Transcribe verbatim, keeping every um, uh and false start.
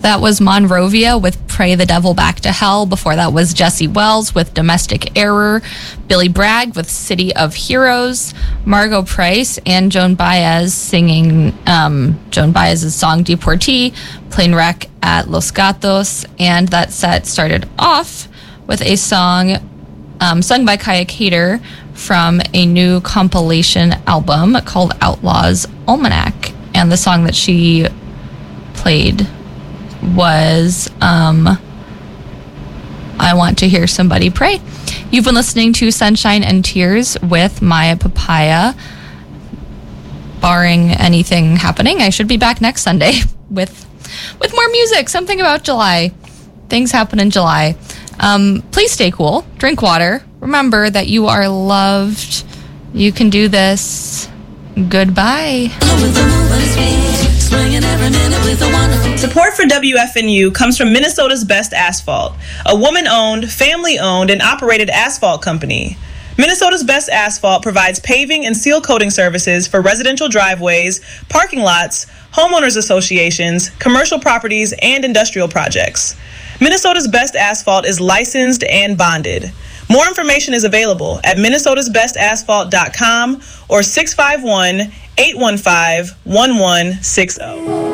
That was Monrovia with Pray the Devil Back to Hell. Before that was Jesse Wells with Domestic Error, Billy Bragg with City of Heroes, Margot Price and Joan Baez singing um, Joan Baez's song Deportee, Plane Wreck at Los Gatos, and that set started off with a song um, sung by Kaya Cater from a new compilation album called Outlaws Almanac, and the song that she played was um, I Want to Hear Somebody Pray. You've been listening to Sunshine and Tears with Maya Papaya. Barring anything happening, I should be back next Sunday with with more music, something about July. Things happen in July. Um, please stay cool, drink water. Remember that you are loved. You can do this. Goodbye. Support for W F N U comes from Minnesota's Best Asphalt, a woman-owned, family-owned, and operated asphalt company. Minnesota's Best Asphalt provides paving and seal coating services for residential driveways, parking lots, homeowners associations, commercial properties, and industrial projects. Minnesota's Best Asphalt is licensed and bonded. More information is available at minnesotas best asphalt dot com or six five one, eight one five, one one six zero.